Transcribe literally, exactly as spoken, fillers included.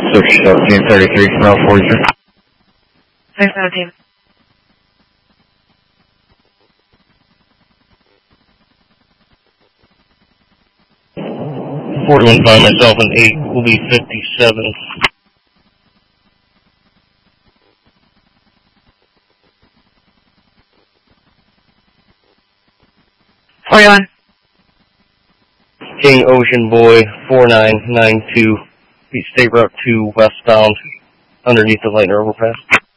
six seventeen thirty-three, mile forty-three. six seventeen. forty-one, find myself in eight, will be fifty-seven. forty-one. King Ocean Boy, four nine nine two, State Route two westbound, underneath the Lightner overpass.